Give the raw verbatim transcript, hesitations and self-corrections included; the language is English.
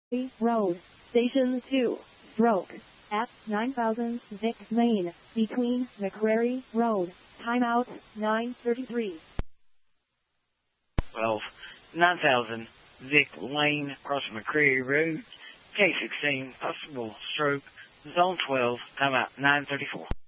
Road, Station two, stroke, at nine thousand Vic Lane, between McCrary Road, timeout nine thirty-three. twelve, nine thousand Vic Lane, across McCrary Road, K sixteen, possible stroke, zone twelve, timeout nine thirty-four.